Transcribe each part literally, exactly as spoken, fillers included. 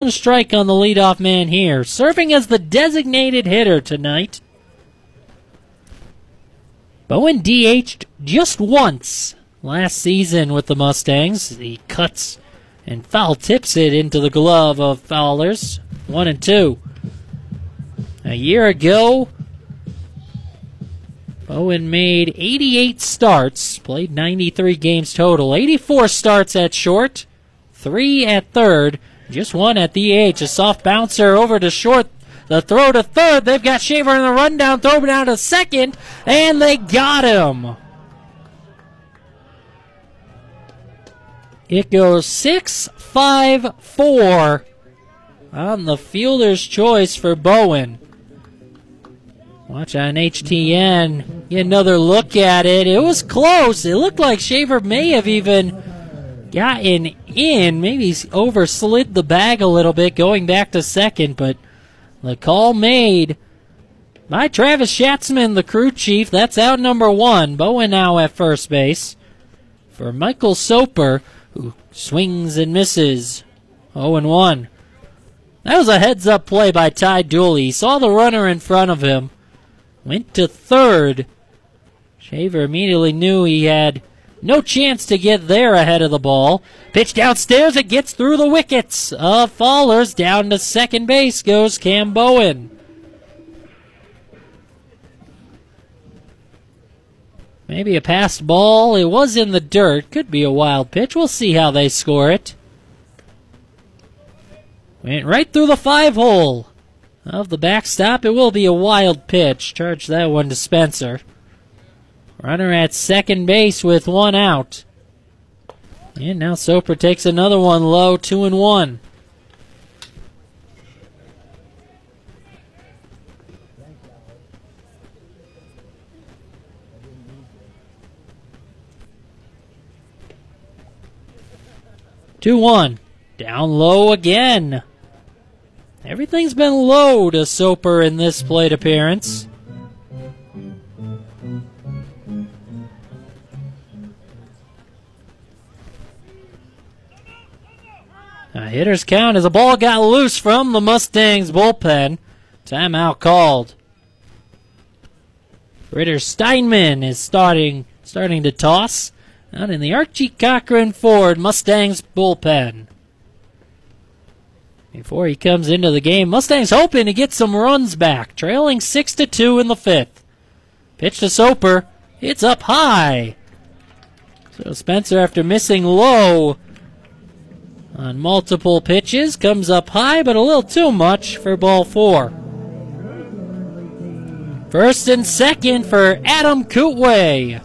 a strike on the leadoff man here, serving as the designated hitter tonight. Bowen D H'd just once last season with the Mustangs. He cuts and foul tips it into the glove of Fowlers. One and two. A year ago, Bowen made eighty-eight starts, played ninety-three games total, eighty-four starts at short, three at third, just one at D H. A soft bouncer over to short. The throw to third. They've got Shaver in the rundown. Throw down to second, and they got him. It goes six five four on the fielder's choice for Bowen. Watch on H T N. Get another look at it. It was close. It looked like Shaver may have even gotten in. Maybe he's overslid the bag a little bit going back to second, but the call made by Travis Schatzman, the crew chief. That's out number one. Bowen now at first base for Michael Soper, who swings and misses. oh and one. That was a heads-up play by Ty Dooley. He saw the runner in front of him, went to third. Shaver immediately knew he had no chance to get there ahead of the ball. Pitch downstairs, it gets through the wickets of Fowlers. Down to second base goes Cam Bowen. Maybe a passed ball. It was in the dirt. Could be a wild pitch. We'll see how they score it. Went right through the five hole of the backstop. It will be a wild pitch. Charge that one to Spencer. Runner at second base with one out. And now Soper takes another one low, two and one. two one. Down low again. Everything's been low to Soper in this plate appearance. A hitter's count as a ball got loose from the Mustangs bullpen. Timeout called. Ritter Steinman is starting starting to toss out in the Archie Cochran Ford Mustangs bullpen. Before he comes into the game, Mustangs hoping to get some runs back, trailing six to two in the fifth. Pitch to Soper. It's up high. So Spencer, after missing low on multiple pitches, comes up high, but a little too much for ball four. First and second for Adam Kootway.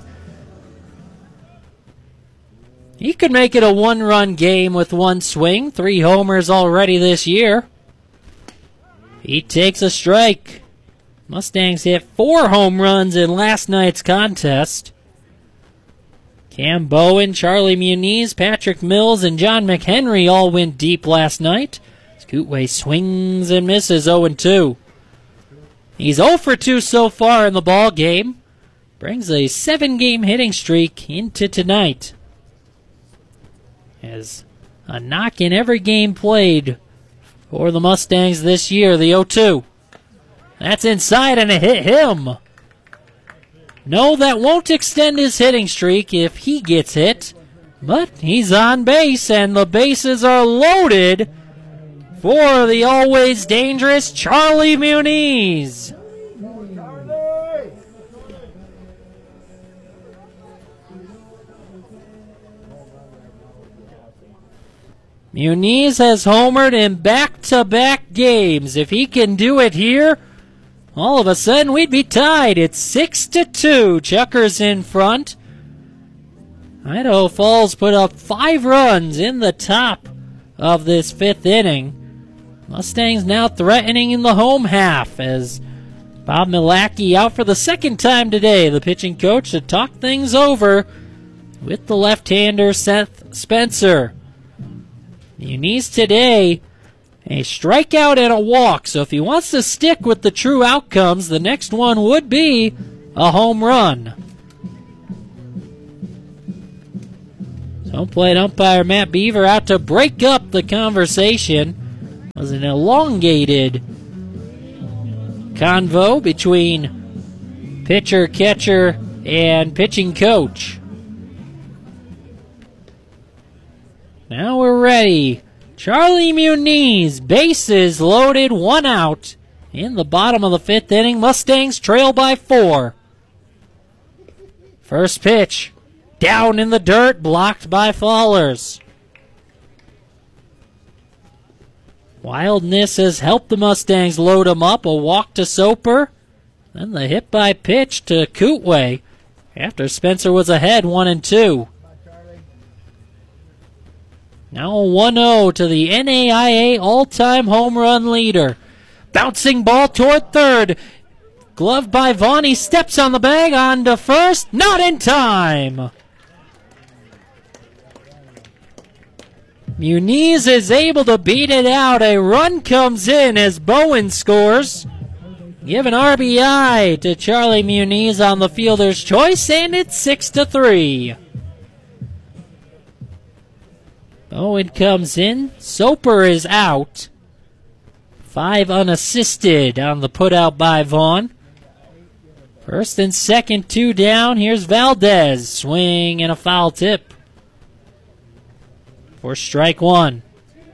He could make it a one-run game with one swing. Three homers already this year. He takes a strike. Mustangs hit four home runs in last night's contest. Cam Bowen, Charlie Muniz, Patrick Mills, and John McHenry all went deep last night. Kootway swings and misses oh and two. He's oh for two so far in the ball game. Brings a seven-game hitting streak into tonight. Has a knock in every game played for the Mustangs this year, the oh two. That's inside and it hit him. No, that won't extend his hitting streak if he gets hit. But he's on base, and the bases are loaded for the always dangerous Charlie Muniz. Muniz has homered in back-to-back games. If he can do it here, all of a sudden we'd be tied. It's six to two. Chuckers in front. Idaho Falls put up five runs in the top of this fifth inning. Mustangs now threatening in the home half as Bob Milacki out for the second time today, the pitching coach, to talk things over with the left-hander Seth Spencer. Muniz today, a strikeout and a walk. So if he wants to stick with the true outcomes, the next one would be a home run. Home plate umpire Matt Beaver out to break up the conversation. was an elongated convo between pitcher, catcher, and pitching coach. Now we're ready. Charlie Muniz, bases loaded, one out. In the bottom of the fifth inning, Mustangs trail by four. First pitch, down in the dirt, blocked by Fallers. Wildness has helped the Mustangs load them up. A walk to Soper. Then the hit by pitch to Kootway after Spencer was ahead one and two. Now a one oh to the N A I A all-time home run leader. Bouncing ball toward third. Gloved by Vaughn. He steps on the bag on to first. Not in time. Muniz is able to beat it out. A run comes in as Bowen scores. Give an R B I to Charlie Muniz on the fielder's choice, and it's six to three. Bowen comes in. Soper is out. Five unassisted on the putout by Vaughn. First and second, two down. Here's Valdez. Swing and a foul tip for strike one.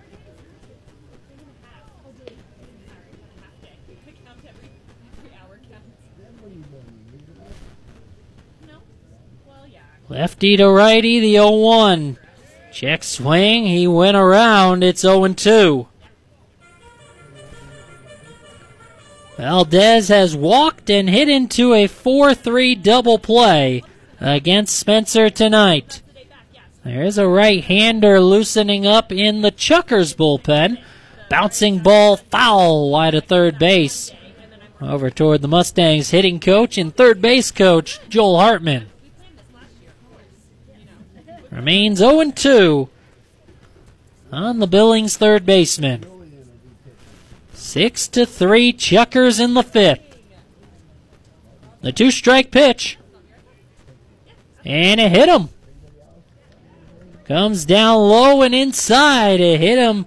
Lefty to righty, the oh one. Check swing, he went around, it's oh and two. Valdez has walked and hit into a four three double play against Spencer tonight. There's a right-hander loosening up in the Chuckers bullpen. Bouncing ball foul wide of third base. Over toward the Mustangs hitting coach and third base coach, Joel Hartman. Remains oh and two on the Billings third baseman. Six to three, Chuckers in the fifth. The two-strike pitch. And it hit him. Comes down low and inside. It hit him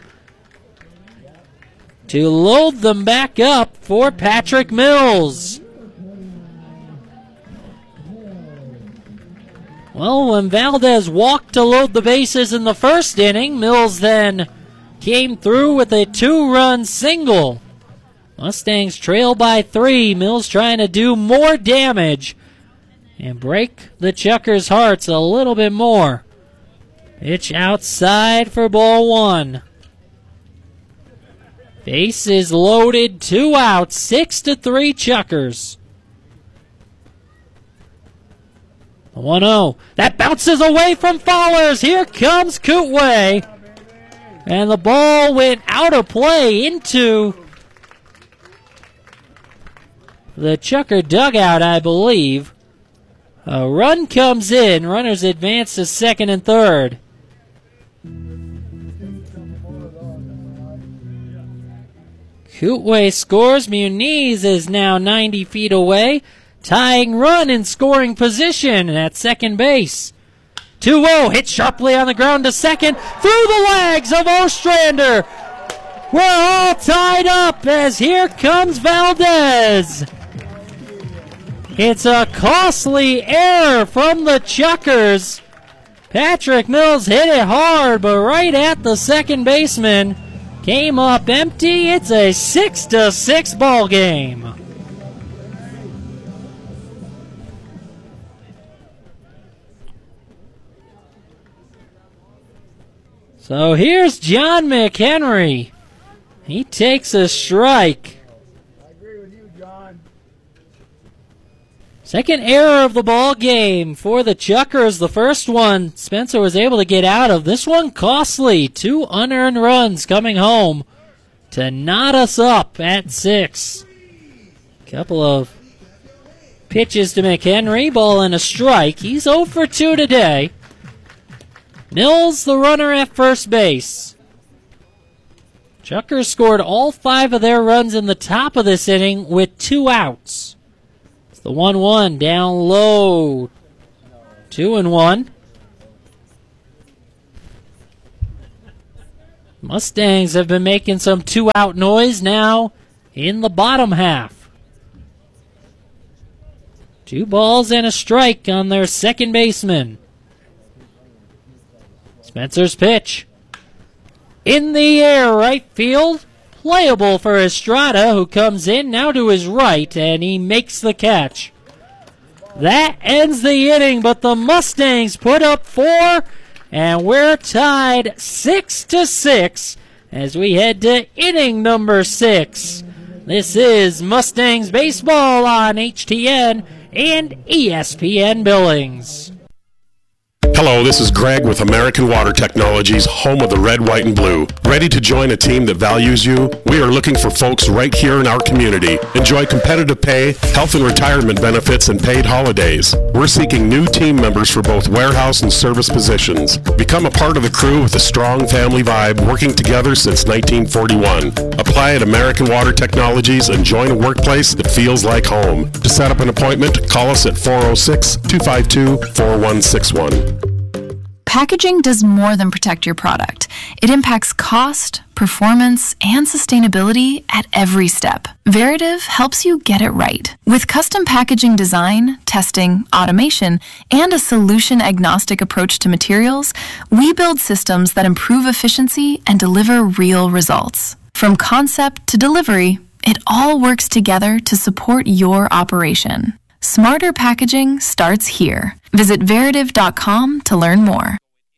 to load them back up for Patrick Mills. Well, when Valdez walked to load the bases in the first inning, Mills then came through with a two-run single. Mustangs trail by three. Mills trying to do more damage and break the Chuckers' hearts a little bit more. Pitch outside for ball one. Bases loaded, two outs, six to three Chuckers. The one oh. That bounces away from Fallers. Here comes Kootway. And the ball went out of play into the Chucker dugout, I believe. A run comes in. Runners advance to second and third. Kootway scores. Muniz is now ninety feet away. Tying run in scoring position at second base. two oh, hit sharply on the ground to second. Through the legs of Ostrander. We're all tied up as here comes Valdez. It's a costly error from the Chuckers. Patrick Mills hit it hard, but right at the second baseman. Came up empty. It's a six to six ball game. So here's John McHenry. He takes a strike. I agree with you, John. Second error of the ball game for the Chuckers. The first one Spencer was able to get out of. This one costly. Two unearned runs coming home to knot us up at six. Couple of pitches to McHenry. Ball and a strike. He's oh for two today. Mills, the runner at first base. Chuckers scored all five of their runs in the top of this inning with two outs. It's the one one down low. Two and one. Mustangs have been making some two-out noise now in the bottom half. Two balls and a strike on their second baseman. Spencer's pitch. In the air, right field. Playable for Estrada, who comes in now to his right, and he makes the catch. That ends the inning, but the Mustangs put up four, and we're tied six to six as we head to inning number six. This is Mustangs baseball on H T N and E S P N Billings. Hello, this is Greg with American Water Technologies, home of the red, white, and blue. Ready to join a team that values you? We are looking for folks right here in our community. Enjoy competitive pay, health and retirement benefits, and paid holidays. We're seeking new team members for both warehouse and service positions. Become a part of the crew with a strong family vibe, working together since nineteen forty-one. Apply at American Water Technologies and join a workplace that feels like home. To set up an appointment, call us at four oh six, two five two, four one six one. Packaging does more than protect your product. It impacts cost, performance, and sustainability at every step. Veritiv helps you get it right. With custom packaging design, testing, automation, and a solution-agnostic approach to materials, we build systems that improve efficiency and deliver real results. From concept to delivery, it all works together to support your operation. Smarter packaging starts here. Visit Veritiv dot com to learn more.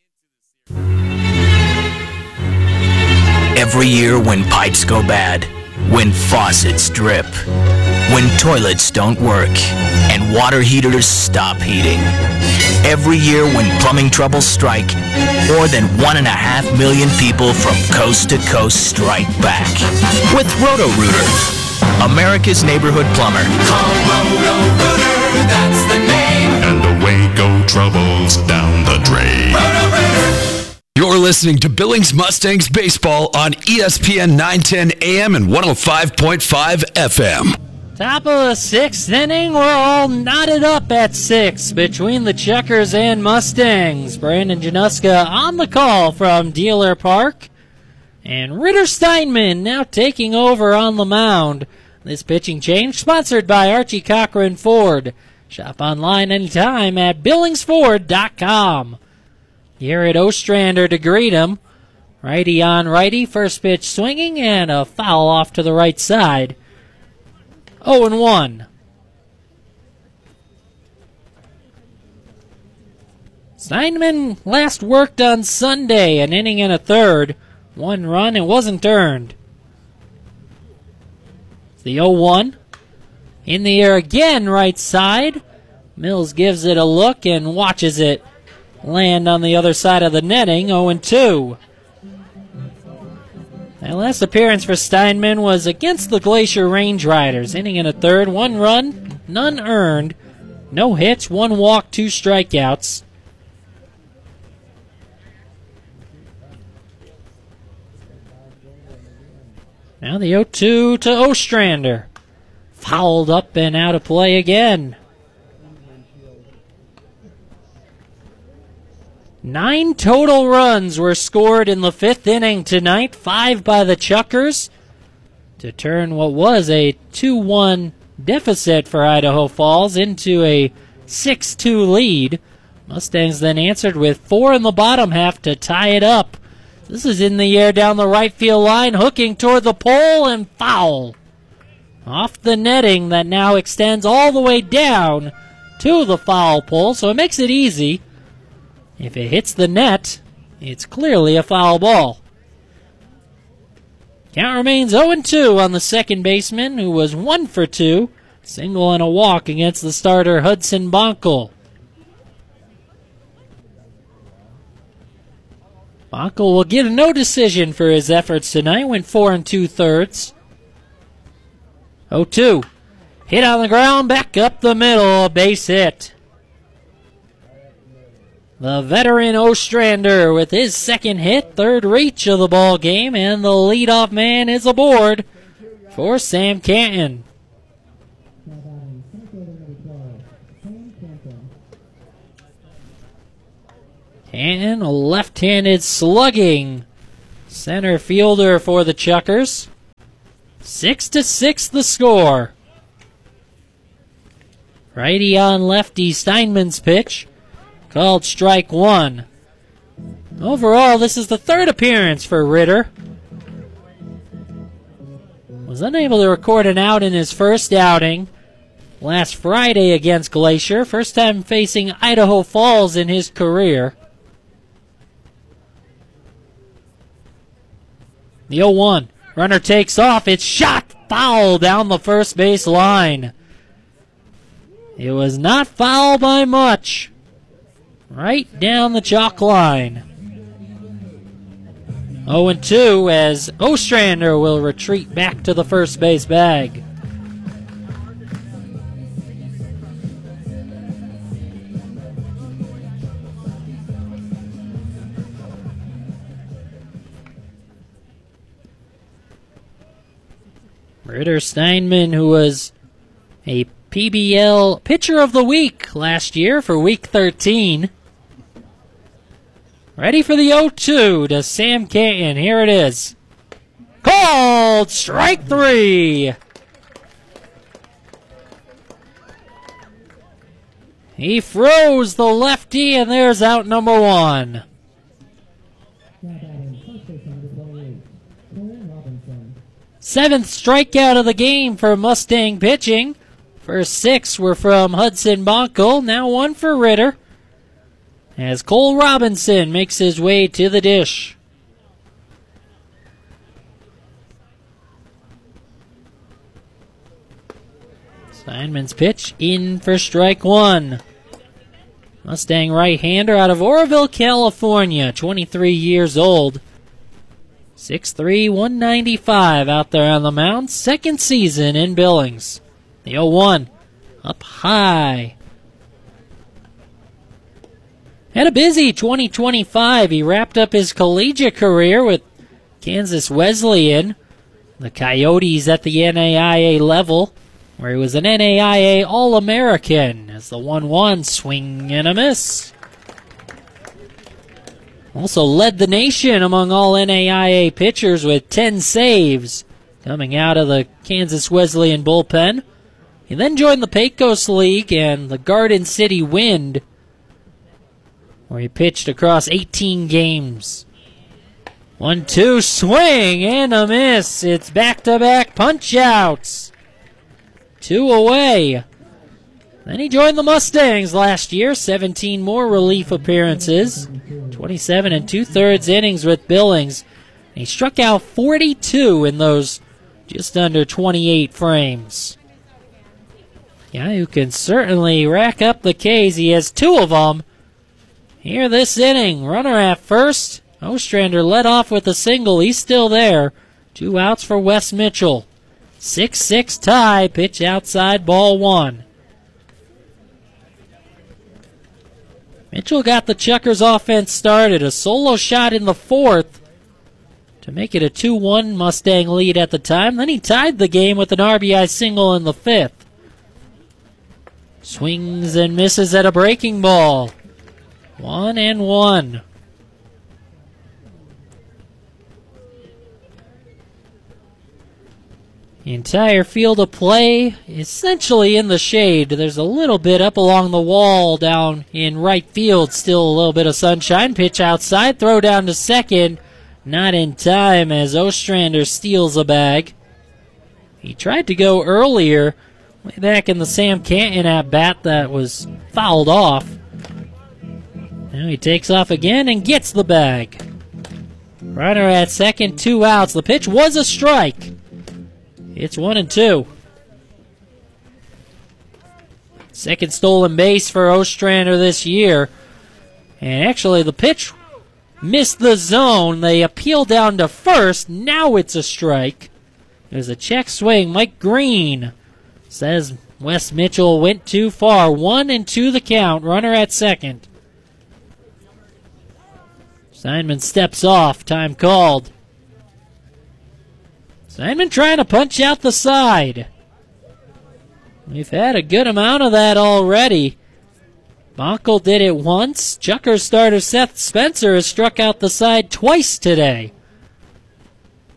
Every year when pipes go bad, when faucets drip, when toilets don't work, and water heaters stop heating. Every year when plumbing troubles strike, more than one and a half million people from coast to coast strike back. With Roto-Rooter, America's neighborhood plumber. Call Roto-Rooter, that's the name. And away go troubles down the drain. Roto-Rooter. You're listening to Billings Mustangs Baseball on E S P N nine ten A M and one oh five point five F M. Top of the sixth inning, we're all knotted up at six between the Checkers and Mustangs. Brandon Januska on the call from Dealer Park. And Ritter Steinman now taking over on the mound. This pitching change sponsored by Archie Cochran Ford. Shop online anytime at billings ford dot com. Garrett Ostrander to greet him. Righty on righty, first pitch swinging, and a foul off to the right side. oh and one. Steinman last worked on Sunday, an inning and a third. One run, it wasn't earned. The oh one. In the air again, right side. Mills gives it a look and watches it land on the other side of the netting, oh and two. That last appearance for Steinman was against the Glacier Range Riders. Inning and a third, one run, none earned. No hits, one walk, two strikeouts. Now the oh two to Ostrander. Fouled up and out of play again. Nine total runs were scored in the fifth inning tonight, five by the Chuckers, to turn what was a two one deficit for Idaho Falls into a six two lead. Mustangs then answered with four in the bottom half to tie it up. This is in the air down the right field line, hooking toward the pole and foul. Off the netting that now extends all the way down to the foul pole, so it makes it easy. If it hits the net, it's clearly a foul ball. Count remains oh and two on the second baseman, who was one for two. Single and a walk against the starter Hudson Bonkel. Bonkel will get a no decision for his efforts tonight. Went four and two thirds. oh two. Hit on the ground, back up the middle, base hit. The veteran Ostrander with his second hit, third reach of the ball game, and the leadoff man is aboard for Sam Canton. Canton, a left-handed slugging center fielder for the Chuckers. Six to six the score. Righty on lefty Steinman's pitch. Called strike one. Overall, this is the third appearance for Ritter. Was unable to record an out in his first outing last Friday against Glacier. First time facing Idaho Falls in his career. The oh one. Runner takes off. It's shot foul down the first base line. It was not foul by much. Right down the chalk line. oh and two as Ostrander will retreat back to the first base bag. Ritter Steinman, who was a P B L Pitcher of the Week last year for Week thirteen. Ready for the oh two to Sam Canton. Here it is. Called strike three. He froze the lefty, and there's out number one. Seventh strikeout of the game for Mustang pitching. First six were from Hudson Bonkel, now one for Ritter, as Cole Robinson makes his way to the dish. Steinman's pitch in for strike one. Mustang right-hander out of Oroville, California, twenty-three years old. six three, one ninety-five out there on the mound. Second season in Billings. The oh one up high. Had a busy twenty twenty-five. He wrapped up his collegiate career with Kansas Wesleyan, the Coyotes at the N A I A level, where he was an N A I A All-American as the one one swing and a miss. Also led the nation among all N A I A pitchers with ten saves coming out of the Kansas Wesleyan bullpen. He then joined the Pecos League and the Garden City Wind, where he pitched across eighteen games. one two swing and a miss. It's back-to-back punch-outs. Two away. Then he joined the Mustangs last year. seventeen more relief appearances. twenty-seven and two-thirds innings with Billings. He struck out forty-two in those just under twenty-eight frames. Yeah, who can certainly rack up the Ks. He has two of them here this inning. Runner at first. Ostrander led off with a single. He's still there. Two outs for Wes Mitchell. six six tie. Pitch outside, ball one. Mitchell got the Chuckers offense started. A solo shot in the fourth to make it a two one Mustang lead at the time. Then he tied the game with an R B I single in the fifth. Swings and misses at a breaking ball. One and one. The entire field of play essentially in the shade. There's a little bit up along the wall down in right field. Still a little bit of sunshine. Pitch outside. Throw down to second. Not in time as Ostrander steals a bag. He tried to go earlier, way back in the Sam Canton at bat that was fouled off. Now he takes off again and gets the bag. Runner at second, two outs. The pitch was a strike. It's one and two. Second stolen base for Ostrander this year. And actually the pitch missed the zone. They appeal down to first. Now it's a strike. There's a check swing. Mike Green says Wes Mitchell went too far. One and two the count. Runner at second. Steinman steps off. Time called. Steinman trying to punch out the side. We've had a good amount of that already. Bonkel did it once. Chuckers starter Seth Spencer has struck out the side twice today.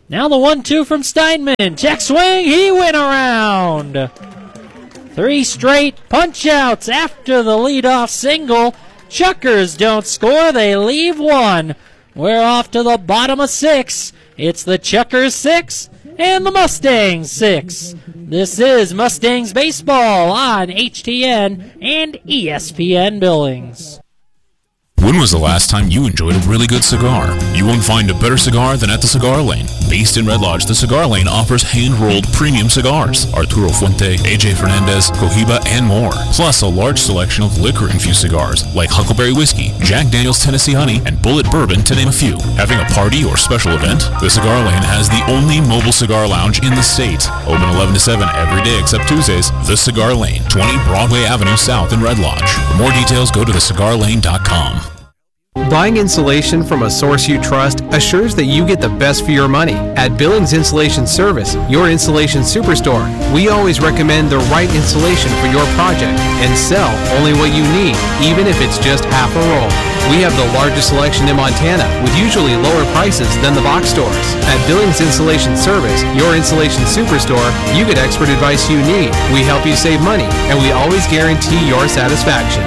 Now the one two from Steinman. Check swing. He went around. Three straight punch-outs after the leadoff single. Chuckers don't score. They leave one. We're off to the bottom of six. It's the Chuckers six and the Mustangs six. This is Mustangs Baseball on H T N and E S P N Billings. When was the last time you enjoyed a really good cigar? You won't find a better cigar than at the Cigar Lane. Based in Red Lodge, the Cigar Lane offers hand-rolled premium cigars, Arturo Fuente, A J Fernandez, Cohiba, and more. Plus a large selection of liquor-infused cigars like Huckleberry Whiskey, Jack Daniel's Tennessee Honey, and Bullet Bourbon, to name a few. Having a party or special event? The Cigar Lane has the only mobile cigar lounge in the state. Open eleven to seven every day except Tuesdays. The Cigar Lane, twenty Broadway Avenue South in Red Lodge. For more details, go to the cigar lane dot com. Buying insulation from a source you trust assures that you get the best for your money. At Billings Insulation Service, your insulation superstore, we always recommend the right insulation for your project and sell only what you need, even if it's just half a roll. We have the largest selection in Montana with usually lower prices than the box stores. At Billings Insulation Service, your insulation superstore, you get expert advice you need. We help you save money, and we always guarantee your satisfaction.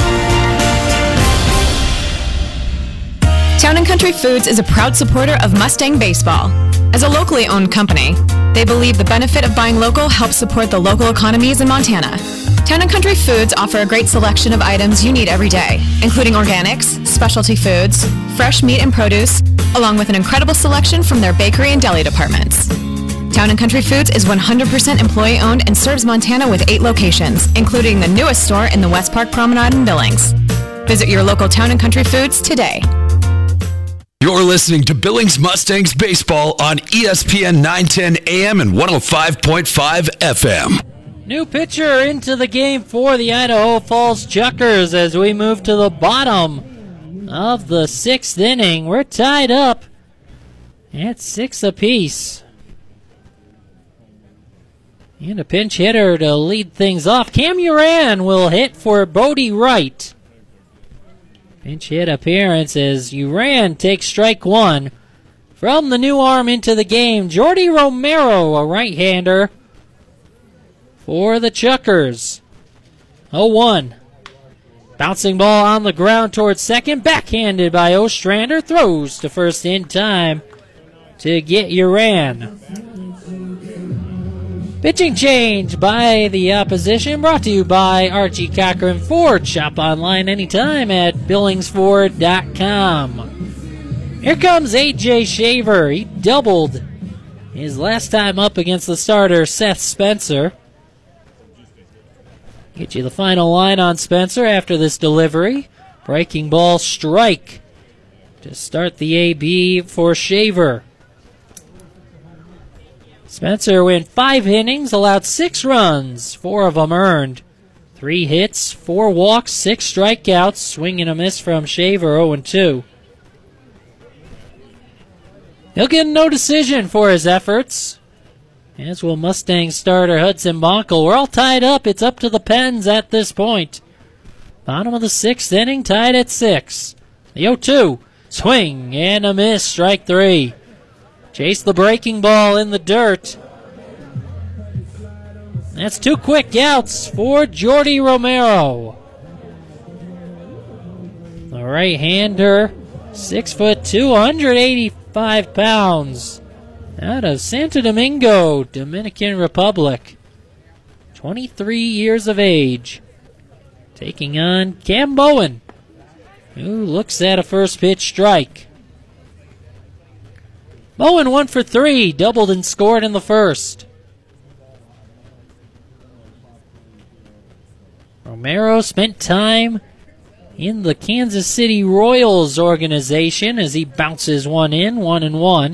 Town and Country Foods is a proud supporter of Mustang Baseball. As a locally owned company, they believe the benefit of buying local helps support the local economies in Montana. Town and Country Foods offer a great selection of items you need every day, including organics, specialty foods, fresh meat and produce, along with an incredible selection from their bakery and deli departments. Town and Country Foods is one hundred percent employee-owned and serves Montana with eight locations, including the newest store in the West Park Promenade in Billings. Visit your local Town and Country Foods today. You're listening to Billings Mustangs Baseball on E S P N nine ten A M and one oh five point five F M. New pitcher into the game for the Idaho Falls Chuckers as we move to the bottom of the sixth inning. We're tied up at six apiece. And a pinch hitter to lead things off. Cam Uran will hit for Bodie Wright. Pinch hit appearance as Uran takes strike one. From the new arm into the game, Jordy Romero, a right-hander for the Chuckers. oh one. Bouncing ball on the ground towards second, backhanded by Ostrander, throws to first in time to get Uran. Pitching change by the opposition, brought to you by Archie Cochran Ford. Shop online anytime at billings ford dot com. Here comes A J Shaver. He doubled his last time up against the starter, Seth Spencer. Get you the final line on Spencer after this delivery. Breaking ball strike to start the A B for Shaver. Spencer went five innings, allowed six runs, four of them earned. Three hits, four walks, six strikeouts, swing and a miss from Shaver, oh and two. He'll get no decision for his efforts, as will Mustang starter Hudson Bonkel. We're all tied up. It's up to the Pens at this point. Bottom of the sixth inning, tied at six. The oh two, swing and a miss, strike three. Chase the breaking ball in the dirt. That's two quick outs for Jordy Romero. The right-hander, six foot two, one hundred eighty-five pounds, out of Santo Domingo, Dominican Republic. twenty-three years of age. Taking on Cam Bowen, who looks at a first pitch strike. Bowen one for three, doubled and scored in the first. Romero spent time in the Kansas City Royals organization as he bounces one in, one and one.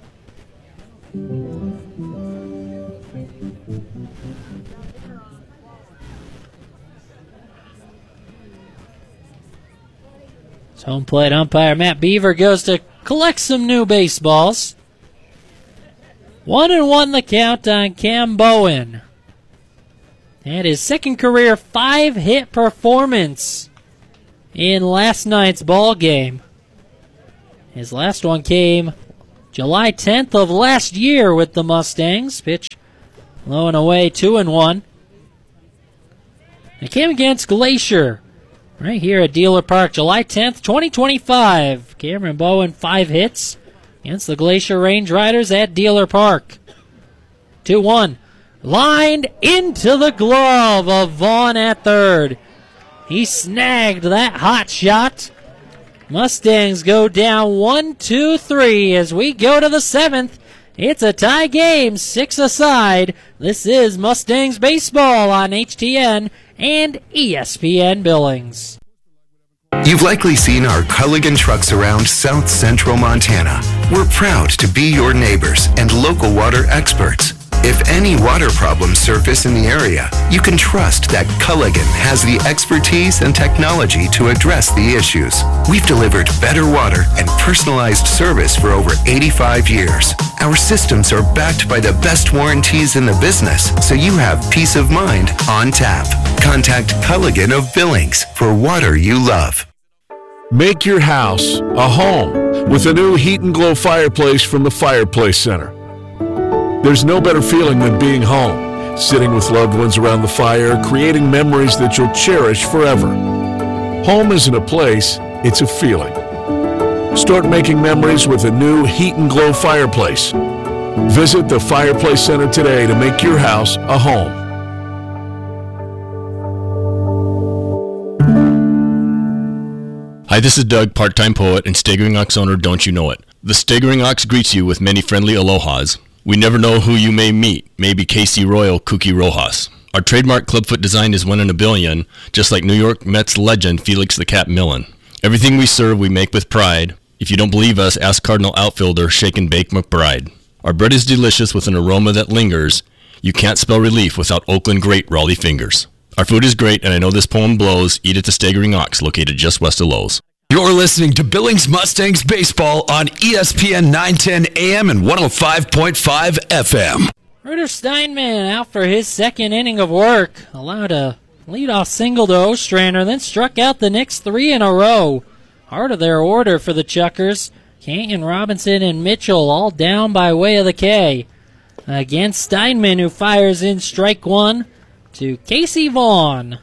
His home plate umpire Matt Beaver goes to collect some new baseballs. One and one the count on Cam Bowen. And his second career five-hit performance in last night's ball game. His last one came July tenth of last year with the Mustangs. Pitch low and away, two and one. They came against Glacier right here at Dealer Park, July tenth, twenty twenty-five. Cameron Bowen, five hits against the Glacier Range Riders at Dealer Park. two one. Lined into the glove of Vaughn at third. He snagged that hot shot. Mustangs go down one, two, three as we go to the seventh. It's a tie game, six aside. This is Mustangs baseball on H T N and E S P N Billings. You've likely seen our Culligan trucks around South Central Montana. We're proud to be your neighbors and local water experts. If any water problems surface in the area, you can trust that Culligan has the expertise and technology to address the issues. We've delivered better water and personalized service for over eighty-five years. Our systems are backed by the best warranties in the business, so you have peace of mind on tap. Contact Culligan of Billings for water you love. Make your house a home with a new Heat and Glow fireplace from the Fireplace Center. There's no better feeling than being home, sitting with loved ones around the fire, creating memories that you'll cherish forever. Home isn't a place, it's a feeling. Start making memories with a new Heat and Glow fireplace. Visit the Fireplace Center today to make your house a home. Hi, this is Doug, part-time poet and Staggering Ox owner, Don't You Know It. The Staggering Ox greets you with many friendly alohas. We never know who you may meet, maybe Casey Royal, Kooky Rojas. Our trademark clubfoot design is one in a billion, just like New York Mets legend Felix the Cat Millen. Everything we serve we make with pride. If you don't believe us, ask Cardinal outfielder Shake and Bake McBride. Our bread is delicious with an aroma that lingers. You can't spell relief without Oakland great Raleigh fingers. Our food is great, and I know this poem blows. Eat at the Staggering Ox, located just west of Lowe's. You're listening to Billings Mustangs Baseball on E S P N nine ten A M and one oh five point five F M. Ruder Steinman out for his second inning of work. Allowed a leadoff single to Ostrander, then struck out the next three in a row. Heart of their order for the Chuckers. Canyon, Robinson, and Mitchell all down by way of the K. Again, Steinman, who fires in strike one to Casey Vaughn.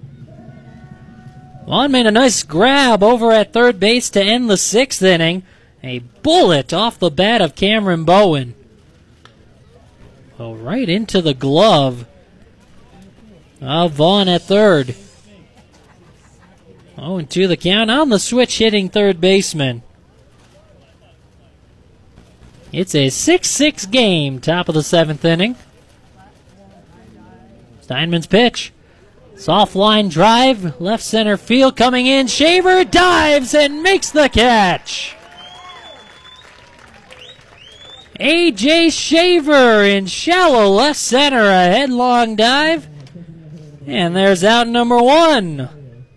Vaughn made a nice grab over at third base to end the sixth inning. A bullet off the bat of Cameron Bowen. Well, right into the glove of Vaughn at third. oh and two the count on the switch hitting third baseman. It's a six six game, top of the seventh inning. Steinman's pitch. Soft line drive, left center field coming in. Shaver dives and makes the catch. A J Shaver in shallow left center, a headlong dive. And there's out number one.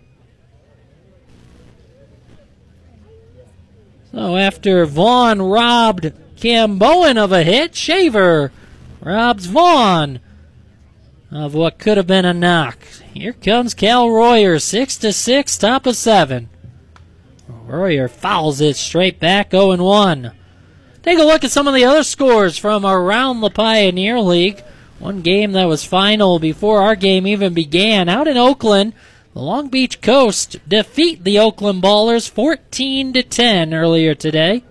So after Vaughn robbed Cam Bowen of a hit, Shaver robs Vaughn of what could have been a knock. Here comes Cal Royer, six to six, top of seven. Royer fouls it straight back, oh and one. Take a look at some of the other scores from around the Pioneer League. One game that was final before our game even began. Out in Oakland, the Long Beach Coast defeat the Oakland Ballers fourteen to ten earlier today.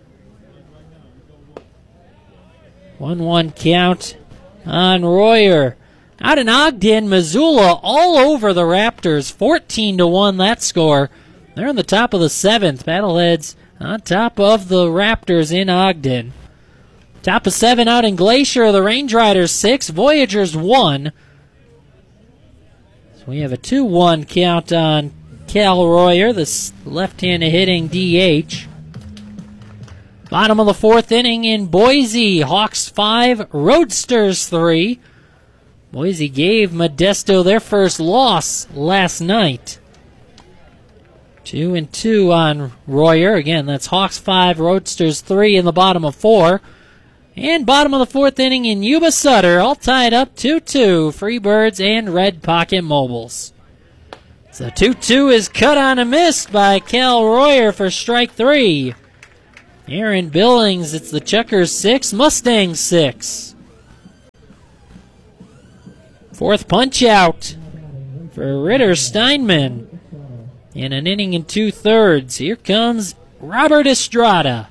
one one count on Royer. Out in Ogden, Missoula all over the Raptors, fourteen to one that score. They're on the top of the seventh. Paddleheads on top of the Raptors in Ogden. Top of seven out in Glacier, the Range Riders six, Voyagers one. So we have a two one count on Cal Royer, the left-handed hitting D H. Bottom of the fourth inning in Boise, Hawks five, Roadsters three. Boise gave Modesto their first loss last night. Two and two on Royer. Again, that's Hawks five, Roadsters three in the bottom of four. And bottom of the fourth inning in Yuba Sutter, all tied up two two, Freebirds and Red Pocket Mobiles. So two two is cut on and missed by Cal Royer for strike three. Aaron Billings, it's the Chuckers six, Mustangs six. Fourth punch out for Ritter Steinman. In an inning and two-thirds, here comes Robert Estrada.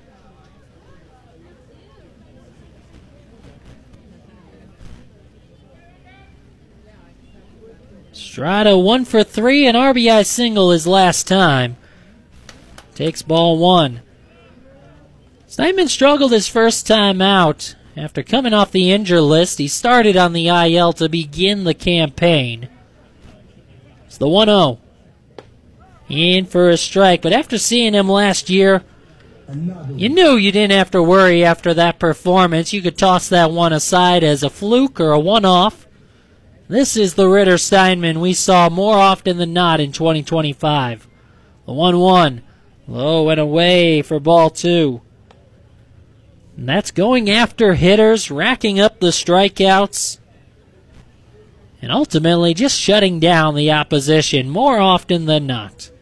Estrada one for three, an R B I single his last time. Takes ball one. Steinman struggled his first time out. After coming off the injured list, he started on the I L to begin the campaign. It's the one oh. In for a strike, but after seeing him last year, you knew you didn't have to worry after that performance. You could toss that one aside as a fluke or a one-off. This is the Ritter Steinman we saw more often than not in twenty twenty-five. The one one. Low and away for ball two. And that's going after hitters, racking up the strikeouts, and ultimately just shutting down the opposition more often than not.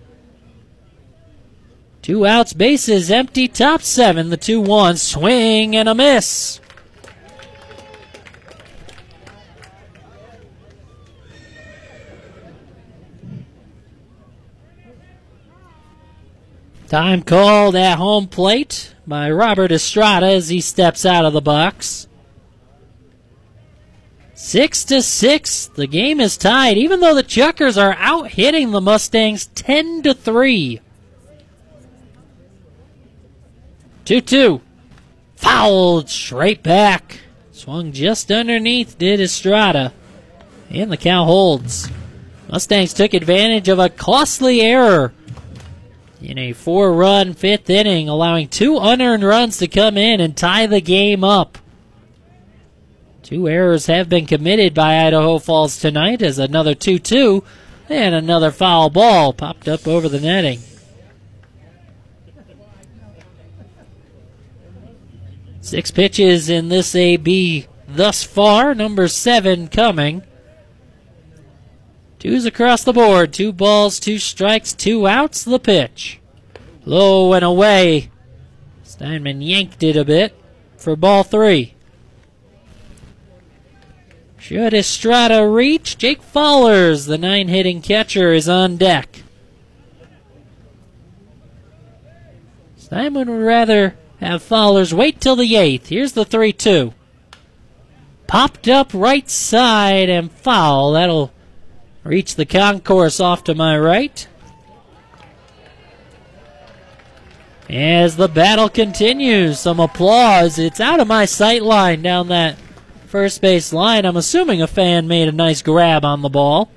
Two outs, bases empty, top seven, the two one. Swing and a miss. Time called at home plate by Robert Estrada as he steps out of the box. Six to six, the game is tied, even though the Chuckers are out hitting the Mustangs ten to three. two two. Fouled straight back. Swung just underneath, did Estrada. And the count holds. Mustangs took advantage of a costly error in a four-run fifth inning, allowing two unearned runs to come in and tie the game up. Two errors have been committed by Idaho Falls tonight as another two two and another foul ball popped up over the netting. Six pitches in this A B thus far, number seven coming. Two's across the board. Two balls, two strikes, two outs. The pitch. Low and away. Steinman yanked it a bit for ball three. Should Estrada reach? Jake Fallers, the nine-hitting catcher, is on deck. Steinman would rather have Fallers wait till the eighth. Here's the three two. Popped up right side and foul. That'll reach the concourse off to my right. As the battle continues, some applause. It's out of my sight line down that first base line. I'm assuming a fan made a nice grab on the ball.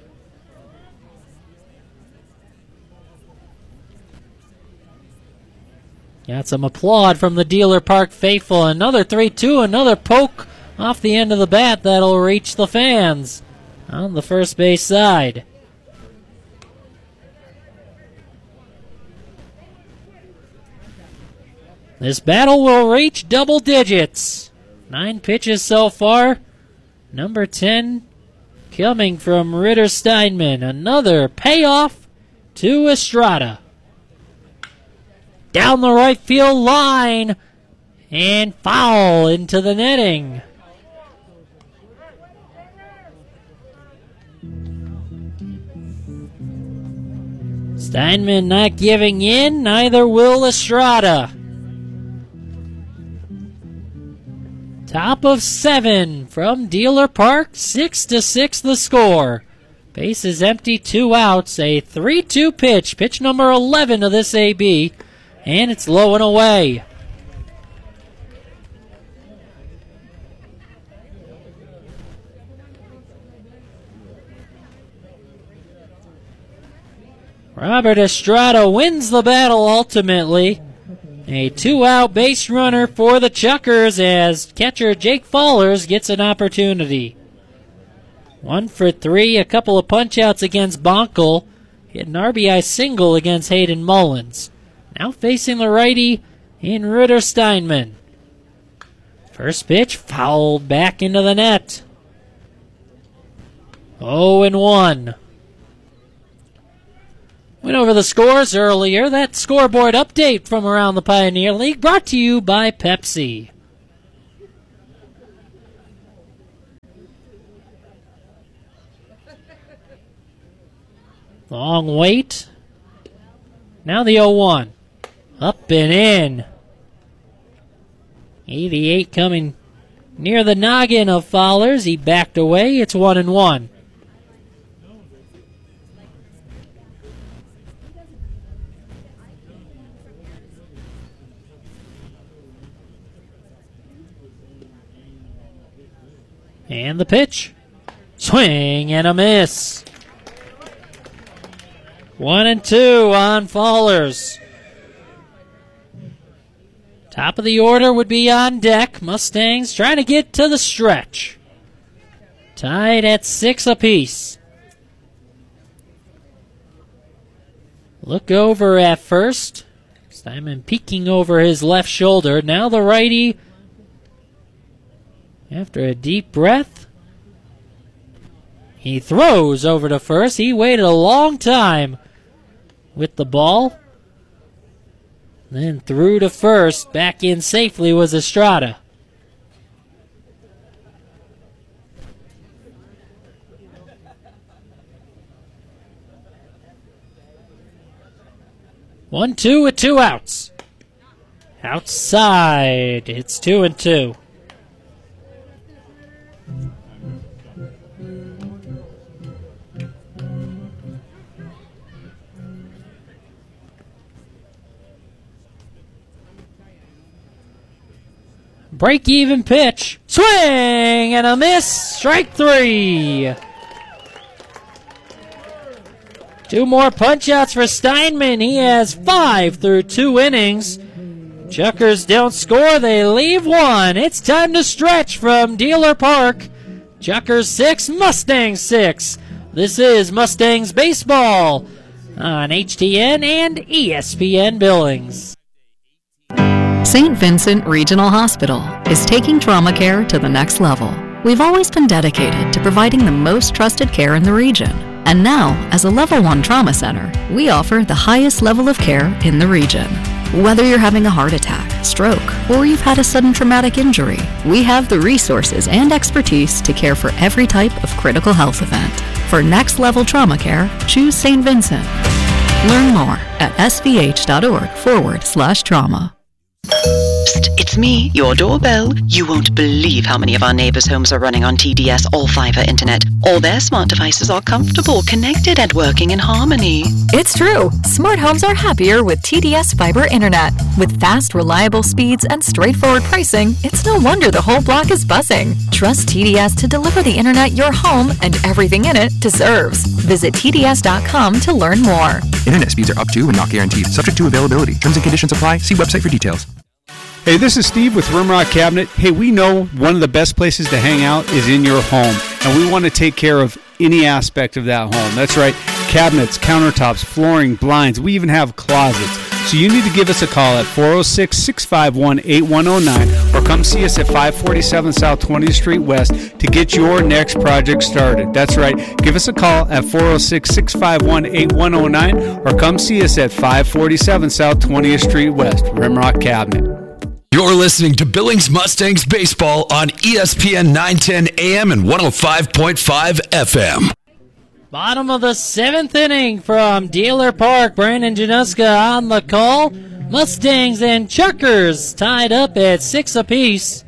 Got some applaud from the Dealer Park faithful. Another three two, another poke off the end of the bat that'll reach the fans on the first base side. This battle will reach double digits. Nine pitches so far. Number ten coming from Ritter Steinman. Another payoff to Estrada. Down the right field line and foul into the netting. Steinman not giving in, neither will Estrada. Top of seven from Dealer Park, six to six the score. Base is empty, two outs, a three two pitch, pitch number eleven of this A B, and it's low and away. Robert Estrada wins the battle ultimately. A two-out base runner for the Chuckers as catcher Jake Fallers gets an opportunity. One for three, a couple of punch-outs against Bonkel. Hit an R B I single against Hayden Mullins. Now facing the righty in Ritter Steinman. First pitch fouled back into the net. oh and one. Went over the scores earlier. That scoreboard update from around the Pioneer League brought to you by Pepsi. Long wait. Now the oh one. Up and in. eighty-eight coming near the noggin of Fowlers. He backed away. It's one and one. And the pitch. Swing and a miss. One and two on Fowlers. Top of the order would be on deck. Mustangs trying to get to the stretch. Tied at six apiece. Look over at first. Steinman peeking over his left shoulder. Now the righty, after a deep breath, he throws over to first. He waited a long time with the ball. Then through to first. Back in safely was Estrada. One, two with two outs. Outside. It's two and two. Break-even pitch. Swing and a miss. Strike three. Two more punch-outs for Steinman. He has five through two innings. Chuckers don't score. They leave one. It's time to stretch from Dealer Park. Chuckers six, Mustangs six. This is Mustangs Baseball on H T N and E S P N Billings. Saint Vincent Regional Hospital is taking trauma care to the next level. We've always been dedicated to providing the most trusted care in the region. And now, as a Level one Trauma Center, we offer the highest level of care in the region. Whether you're having a heart attack, stroke, or you've had a sudden traumatic injury, we have the resources and expertise to care for every type of critical health event. For next level trauma care, choose Saint Vincent. Learn more at svh.org forward slash trauma. Psst, it's me, your doorbell. You won't believe how many of our neighbors' homes are running on T D S All-Fiber Internet. All their smart devices are comfortable, connected, and working in harmony. It's true. Smart homes are happier with T D S Fiber Internet. With fast, reliable speeds and straightforward pricing, it's no wonder the whole block is buzzing. Trust T D S to deliver the internet your home and everything in it deserves. Visit T D S dot com to learn more. Internet speeds are up to and not guaranteed, subject to availability. Terms and conditions apply. See website for details. Hey, this is Steve with Rimrock Cabinet. Hey, we know one of the best places to hang out is in your home, and we want to take care of any aspect of that home. That's right, cabinets, countertops, flooring, blinds. We even have closets. So you need to give us a call at four oh six, six five one, eight one oh nine or come see us at five forty-seven South twentieth Street West to get your next project started. That's right, give us a call at four oh six, six five one, eight one oh nine or come see us at five forty-seven South twentieth Street West. Rimrock Cabinet. You're listening to Billings Mustangs Baseball on E S P N nine ten A M and one oh five point five F M. Bottom of the seventh inning from Dealer Park. Brandon Januska on the call. Mustangs and Chuckers tied up at six apiece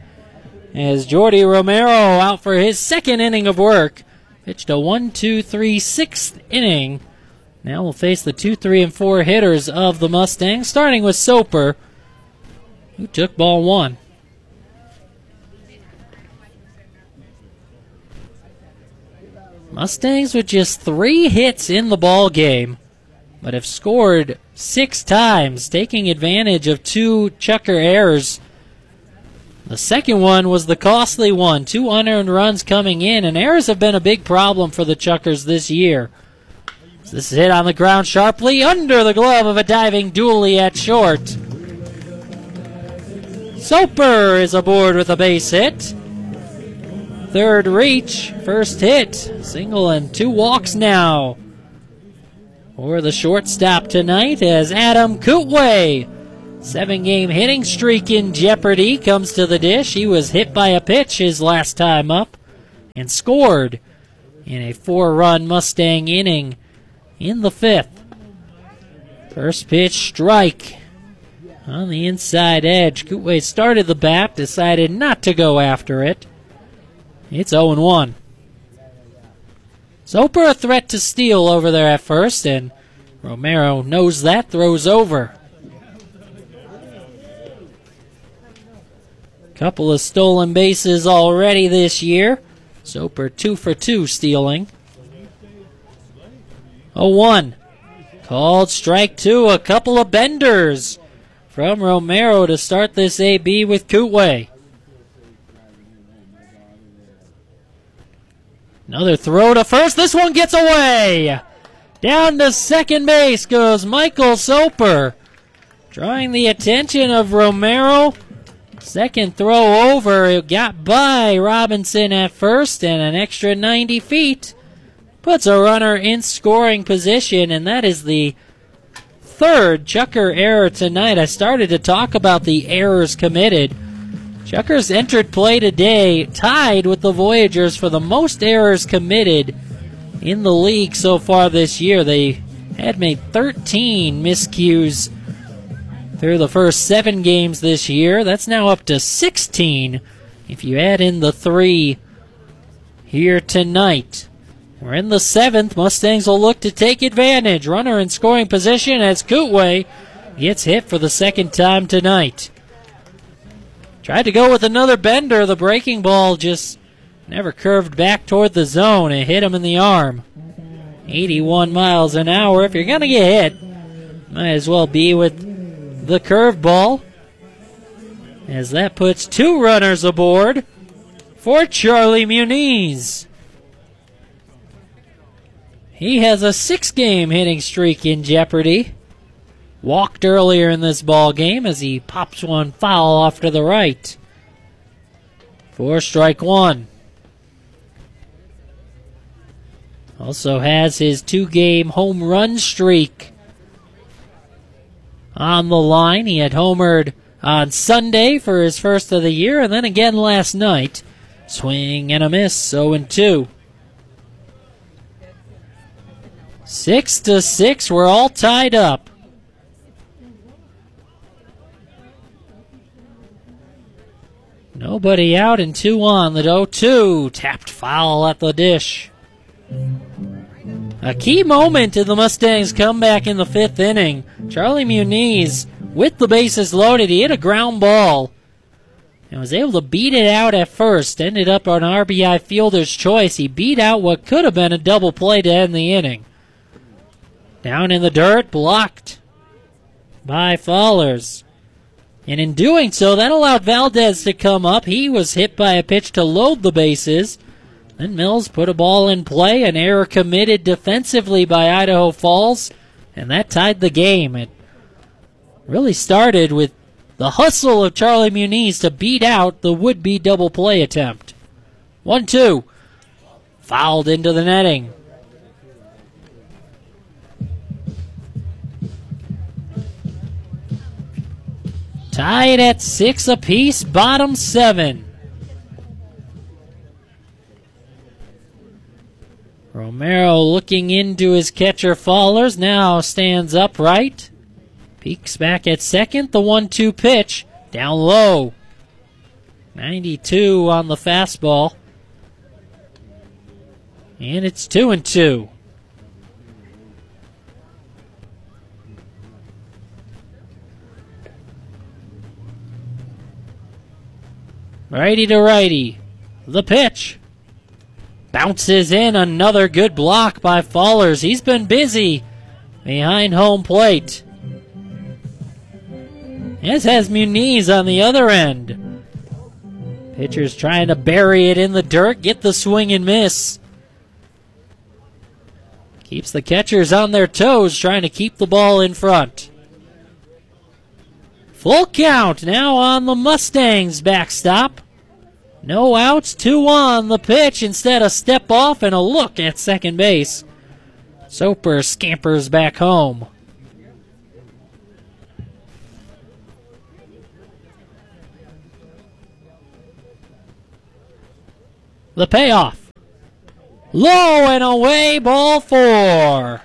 as Jordy Romero out for his second inning of work. Pitched a one two three sixth inning. Now we'll face the two, three, and four hitters of the Mustangs, starting with Soper, who took ball one. Mustangs with just three hits in the ball game, but have scored six times, taking advantage of two Chucker errors. The second one was the costly one, two unearned runs coming in, and errors have been a big problem for the Chuckers this year. So this is hit on the ground sharply under the glove of a diving Dooley at short. Soper is aboard with a base hit. Third reach, first hit, single and two walks now. for the shortstop tonight as Adam Kootway, seven-game hitting streak in jeopardy, comes to the dish. He was hit by a pitch his last time up and scored in a four-run Mustang inning in the fifth. First pitch, strike on the inside edge. Kootway started the bat, decided not to go after it. It's oh and one. Soper a threat to steal over there at first, and Romero knows that, throws over. Couple of stolen bases already this year. Soper two for two stealing. oh one. Called strike two. A couple of benders from Romero to start this A B with Kootway. Another throw to first. This one gets away. Down to second base goes Michael Soper, drawing the attention of Romero. Second throw over. It got by Robinson at first, and an extra ninety feet puts a runner in scoring position, and that is the third Chucker error tonight. I started to talk about the errors committed. Chucker's entered play today tied with the Voyagers for the most errors committed in the league so far this year. They had made thirteen miscues through the first seven games this year. That's now up to sixteen if you add in the three here tonight. We're in the seventh. Mustangs will look to take advantage. Runner in scoring position as Kootway gets hit for the second time tonight. Tried to go with another bender. The breaking ball just never curved back toward the zone. It hit him in the arm. eighty-one miles an hour. If you're going to get hit, might as well be with the curveball, as that puts two runners aboard for Charlie Muniz. He has a six-game hitting streak in jeopardy. Walked earlier in this ball game as he pops one foul off to the right. For strike one. Also has his two-game home run streak on the line. He had homered on Sunday for his first of the year, and then again last night. Swing and a miss, oh and two. Six to six, we're all tied up. Nobody out and two on. The oh two tapped foul at the dish. A key moment in the Mustangs' comeback in the fifth inning. Charlie Muniz, with the bases loaded, he hit a ground ball and was able to beat it out at first. Ended up on R B I fielder's choice. He beat out what could have been a double play to end the inning. Down in the dirt, blocked by Fallers. And in doing so, that allowed Valdez to come up. He was hit by a pitch to load the bases. Then Mills put a ball in play, an error committed defensively by Idaho Falls, and that tied the game. It really started with the hustle of Charlie Muniz to beat out the would-be double play attempt. one two. Fouled into the netting. Tied at six apiece, bottom seven. Romero looking into his catcher Fallers, now stands upright. Peeks back at second, the one two pitch, down low. ninety-two on the fastball. And it's two and two. Righty to righty. The pitch. Bounces in, another good block by Fallers. He's been busy behind home plate. As has Muniz on the other end. Pitcher's trying to bury it in the dirt, get the swing and miss. Keeps the catchers on their toes, trying to keep the ball in front. Full count now on the Mustangs backstop. No outs, two on the pitch. Instead, a step off and a look at second base. Soper scampers back home. The payoff. Low and away, ball four.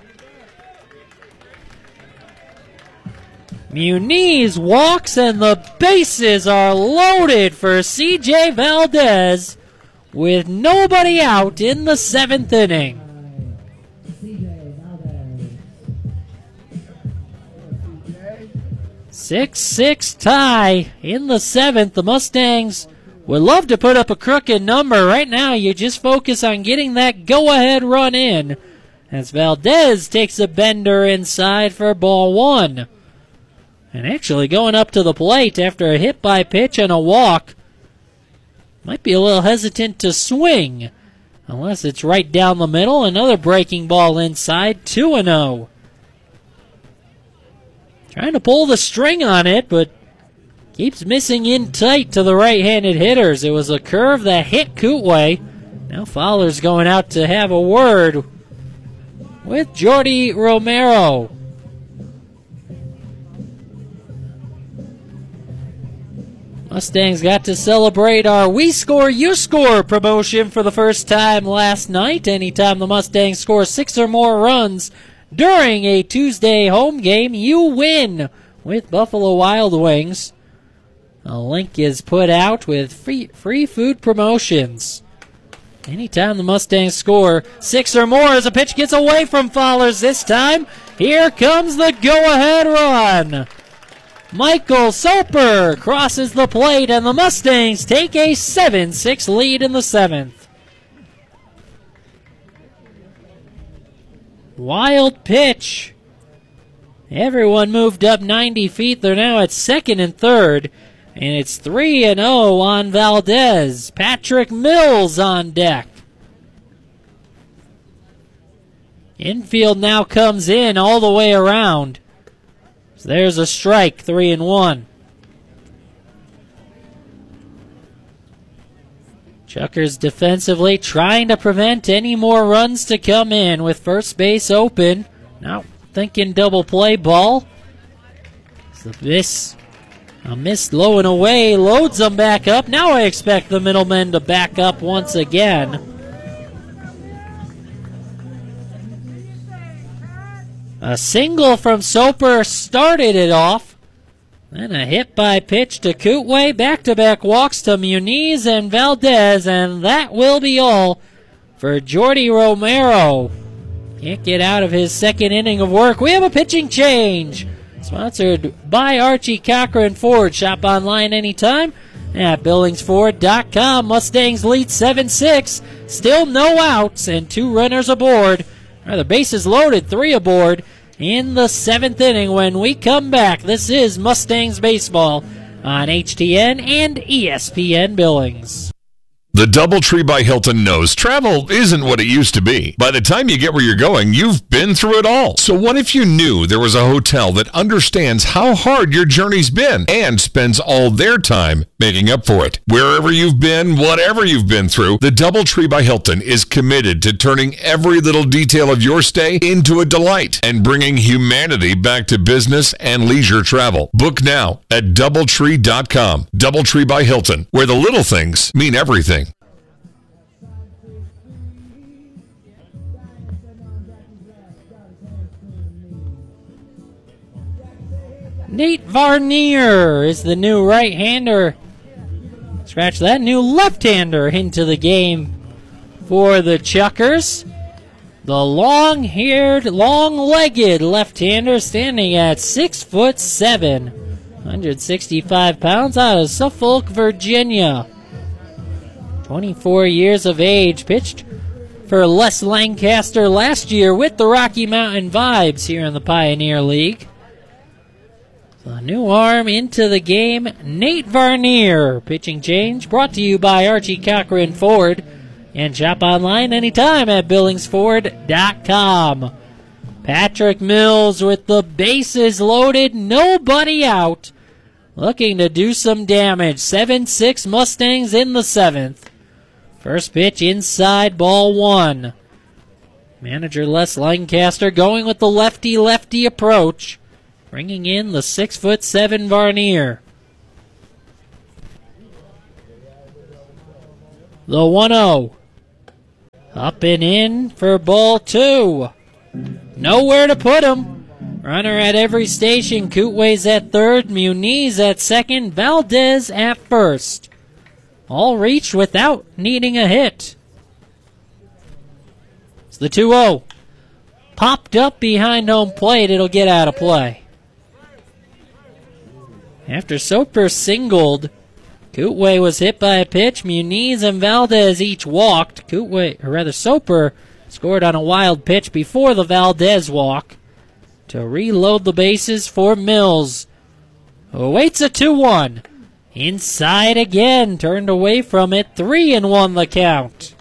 Muniz walks and the bases are loaded for C J Valdez with nobody out in the seventh inning. six six tie in the seventh. The Mustangs would love to put up a crooked number. Right now, you just focus on getting that go-ahead run in as Valdez takes a bender inside for ball one. And actually going up to the plate after a hit by pitch and a walk. Might be a little hesitant to swing unless it's right down the middle. Another breaking ball inside, two and oh. Trying to pull the string on it, but keeps missing in tight to the right-handed hitters. It was a curve that hit Kootway. Now Fowler's going out to have a word with Jordy Romero. Mustangs got to celebrate our We Score, You Score promotion for the first time last night. Anytime the Mustangs score six or more runs during a Tuesday home game, you win with Buffalo Wild Wings. A link is put out with free, free food promotions. Anytime the Mustangs score six or more as a pitch gets away from Fowlers this time, here comes the go-ahead run. Michael Soper crosses the plate and the Mustangs take a seven six lead in the seventh. Wild pitch. Everyone moved up ninety feet. They're now at second and third. And it's three and oh on Valdez. Patrick Mills on deck. Infield now comes in all the way around. So there's a strike, three and one. Chuckers defensively trying to prevent any more runs to come in with first base open. Now thinking double play ball. So this a miss low and away, loads them back up. Now I expect the middlemen to back up once again. A single from Soper started it off. Then a hit by pitch to Kootway. Back-to-back walks to Muniz and Valdez, and that will be all for Jordy Romero. Can't get out of his second inning of work. We have a pitching change. Sponsored by Archie Cochran Ford. Shop online anytime at Billings Ford dot com. Mustangs lead seven six. Still no outs and two runners aboard. The bases loaded, three aboard in the seventh inning. When we come back, this is Mustangs Baseball on H T N and E S P N Billings. The DoubleTree by Hilton knows travel isn't what it used to be. By the time you get where you're going, you've been through it all. So what if you knew there was a hotel that understands how hard your journey's been and spends all their time making up for it? Wherever you've been, whatever you've been through, the DoubleTree by Hilton is committed to turning every little detail of your stay into a delight and bringing humanity back to business and leisure travel. Book now at DoubleTree dot com. DoubleTree by Hilton, where the little things mean everything. Nate Varnier is the new right-hander. Scratch that, new left-hander into the game for the Chuckers. The long-haired, long-legged left-hander standing at six foot seven, one hundred sixty-five pounds, out of Suffolk, Virginia. twenty-four years of age, pitched for Les Lancaster last year with the Rocky Mountain Vibes here in the Pioneer League. A new arm into the game, Nate Varnier. Pitching change brought to you by Archie Cochran Ford. And shop online anytime at Billings Ford dot com. Patrick Mills with the bases loaded, nobody out. Looking to do some damage. seven six Mustangs in the seventh. First pitch inside, ball one. Manager Les Lancaster going with the lefty-lefty approach, bringing in the six foot seven Varnier. The one oh. Up and in for ball two. Nowhere to put him. Runner at every station. Kootway's at third. Muniz at second. Valdez at first. All reached without needing a hit. It's the two oh. Popped up behind home plate. It'll get out of play. After Soper singled, Kootway was hit by a pitch. Muniz and Valdez each walked. Kootway, or rather Soper, scored on a wild pitch before the Valdez walk to reload the bases for Mills, who awaits a two one. Inside again, turned away from it. three and one the count.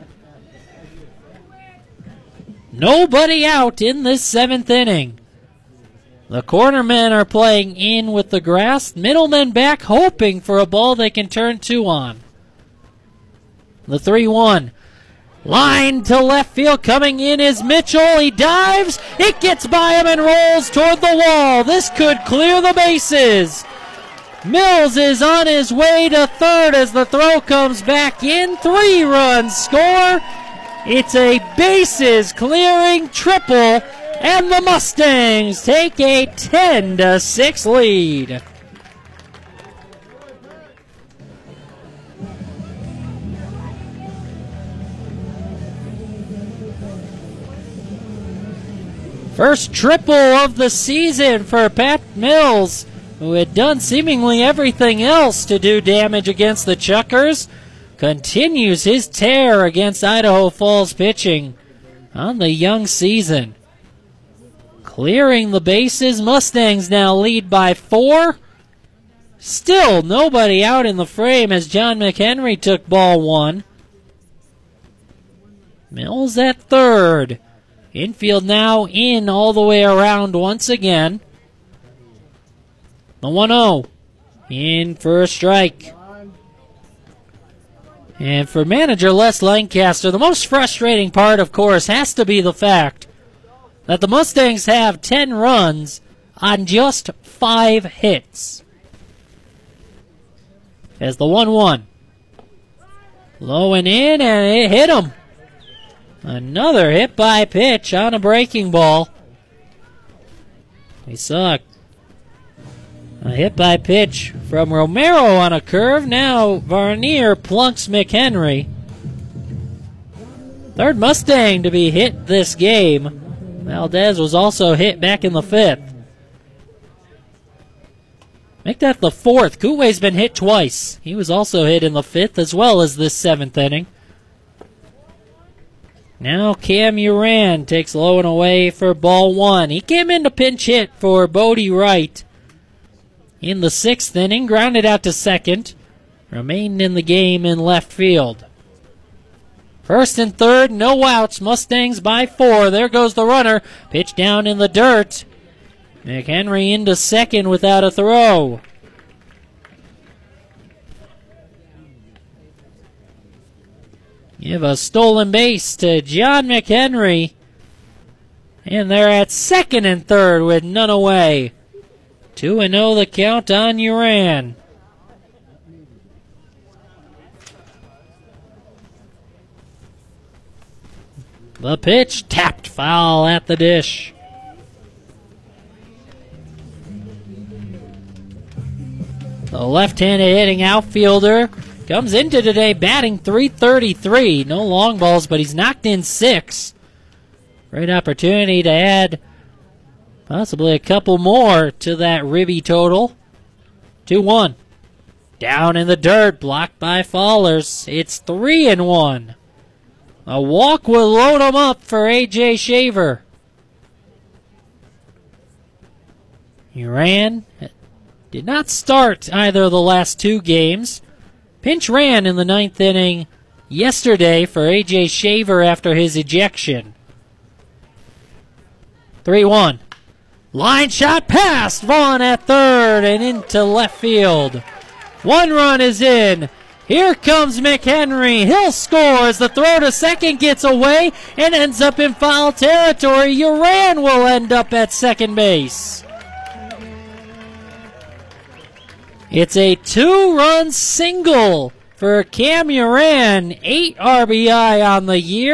Nobody out in this seventh inning. The cornermen are playing in with the grass. Middlemen back hoping for a ball they can turn two on. The three one. Line to left field. Coming in is Mitchell. He dives. It gets by him and rolls toward the wall. This could clear the bases. Mills is on his way to third as the throw comes back in. Three runs score. It's a bases clearing triple. And the Mustangs take a ten to six lead. First triple of the season for Pat Mills, who had done seemingly everything else to do damage against the Chuckers, continues his tear against Idaho Falls pitching on the young season. Clearing the bases, Mustangs now lead by four. Still nobody out in the frame as John McHenry took ball one. Mills at third. Infield now in all the way around once again. The one oh. In for a strike. And for manager Les Lancaster, the most frustrating part, of course, has to be the fact that the Mustangs have ten runs on just five hits. As the one one. Low and in, and it hit him. Another hit by pitch on a breaking ball. We saw a hit by pitch from Romero on a curve. Now Varnier plunks McHenry. Third Mustang to be hit this game. Valdez was also hit back in the fifth. Make that the fourth. Kootway's been hit twice. He was also hit in the fifth as well as this seventh inning. Now Cam Uran takes low and away for ball one. He came in to pinch hit for Bodie Wright in the sixth inning. Grounded out to second. Remained in the game in left field. First and third, no outs. Mustangs by four. There goes the runner. Pitch down in the dirt. McHenry into second without a throw. Give a stolen base to John McHenry. And they're at second and third with none away. two and oh the count on Uran. The pitch tapped foul at the dish. The left-handed hitting outfielder comes into today batting three thirty-three. No long balls, but he's knocked in six. Great opportunity to add possibly a couple more to that Ribby total. two one. Down in the dirt, blocked by Fallers. It's three and one. A walk will load him up for A J Shaver. Uran did not start either of the last two games. Pinch ran in the ninth inning yesterday for A J Shaver after his ejection. three one. Line shot past Vaughn at third and into left field. One run is in. Here comes McHenry. He'll score as the throw to second gets away and ends up in foul territory. Uran will end up at second base. It's a two-run single for Cam Uran. Eight R B I on the year.